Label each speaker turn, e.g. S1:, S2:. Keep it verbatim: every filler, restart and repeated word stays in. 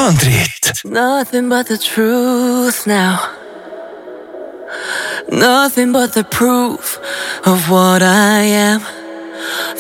S1: Andrét.
S2: Nothing but the truth now. Nothing but the proof of what I am.